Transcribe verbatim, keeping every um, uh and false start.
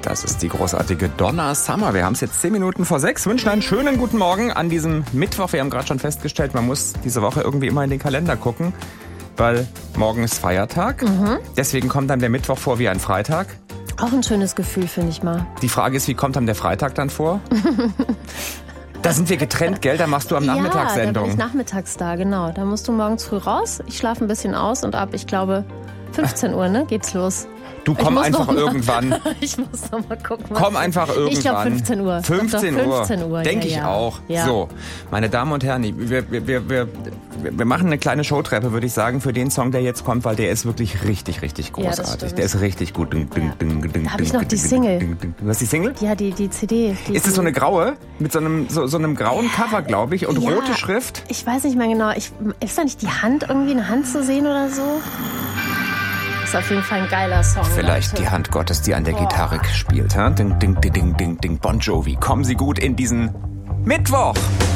Das ist die großartige Donna Summer. Wir haben es jetzt zehn Minuten vor sechs. Wünschen einen schönen guten Morgen an diesem Mittwoch. Wir haben gerade schon festgestellt, man muss diese Woche irgendwie immer in den Kalender gucken, weil morgen ist Feiertag. Mhm. Deswegen kommt dann der Mittwoch vor wie ein Freitag. Auch ein schönes Gefühl, finde ich mal. Die Frage ist, wie kommt dann der Freitag dann vor? Da sind wir getrennt, gell? Da machst du am Nachmittag Sendung. Ja, da bin ich nachmittags da, genau. Da musst du morgens früh raus. Ich schlafe ein bisschen aus und ab, ich glaube, fünfzehn Uhr, ne, geht's los. Du komm einfach irgendwann. Ich muss noch mal gucken. Komm einfach irgendwann. Ich glaube fünfzehn Uhr. fünfzehn Uhr. fünfzehn Uhr. Denke ja, ich ja. auch. Ja. So, meine Damen und Herren, wir, wir, wir, wir, wir machen eine kleine Showtreppe, würde ich sagen, für den Song, der jetzt kommt, weil der ist wirklich richtig, richtig großartig. Ja, der ist richtig gut. Ding, ding, ja. ding, ding, da habe ich noch die Single. Du hast die Single? Ja, die, die C D. Die ist es so eine graue? Mit so einem, so, so einem grauen ja. Cover, glaube ich, und ja. rote Schrift? Ich weiß nicht mehr genau. Ich, ist da nicht die Hand, irgendwie eine Hand zu sehen oder so? Ist auf jeden Fall ein geiler Song. Vielleicht Leute. Die Hand Gottes, die an der Boah. Gitarre spielt. Ha? Ding, ding, ding, ding, ding. Bon Jovi. Kommen Sie gut in diesen Mittwoch.